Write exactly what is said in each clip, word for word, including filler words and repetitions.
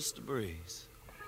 just a breeze.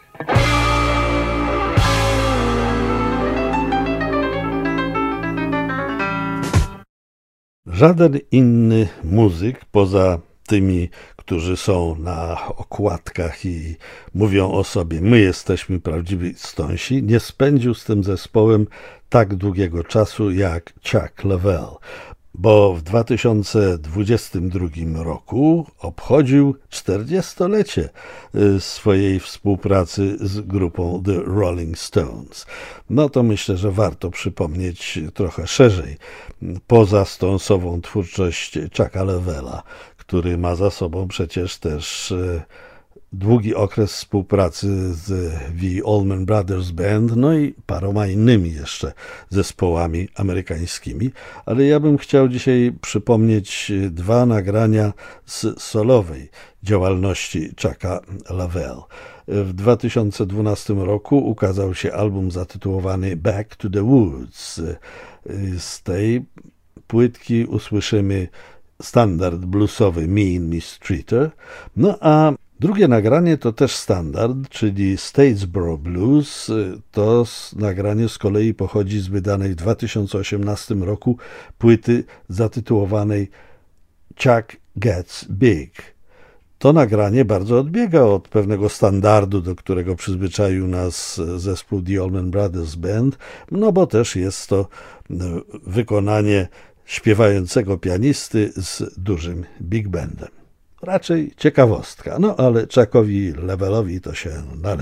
Żaden inny muzyk poza tymi, którzy są na okładkach i mówią o sobie, my jesteśmy prawdziwi Stonesi, nie spędził z tym zespołem tak długiego czasu jak Chuck Leavell, bo w dwa tysiące dwudziestym drugim roku obchodził czterdziestolecie swojej współpracy z grupą The Rolling Stones. No to myślę, że warto przypomnieć trochę szerzej poza Stonesową twórczość Chucka Leavella, który ma za sobą przecież też długi okres współpracy z The Allman Brothers Band, no i paroma innymi jeszcze zespołami amerykańskimi, ale ja bym chciał dzisiaj przypomnieć dwa nagrania z solowej działalności Chucka Leavell. W dwa tysiące dwunastym roku ukazał się album zatytułowany Back to the Woods. Z tej płytki usłyszymy standard bluesowy Me and Miss Streeter, no a drugie nagranie to też standard, czyli Statesboro Blues. To nagranie z kolei pochodzi z wydanej w dwa tysiące osiemnastym roku płyty zatytułowanej Chuck Gets Big. To nagranie bardzo odbiega od pewnego standardu, do którego przyzwyczaił nas zespół The Allman Brothers Band, no bo też jest to wykonanie śpiewającego pianisty z dużym big bandem. Raczej ciekawostka, no ale Chuckowi Leavellowi to się należy.